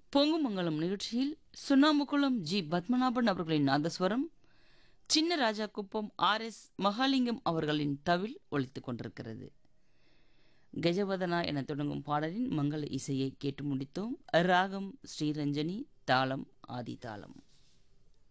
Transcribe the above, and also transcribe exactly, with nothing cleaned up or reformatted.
பொங்குமங்கலம் நிகழ்ச்சியில் சுண்ணாம்புக்குளம் ஜி பத்மநாபன் அவர்களின் நாதஸ்வரம், சின்ன ராஜா குப்பம் ஆர் எஸ் மகாலிங்கம் அவர்களின் தவில் ஒலித்துக் கொண்டிருக்கிறது. கஜவதனா என தொடங்கும் பாடலின் மங்கள இசையை கேட்டு முடித்தோம். ராகம் ஸ்ரீரஞ்சனி, தாளம் ஆதி தாளம்.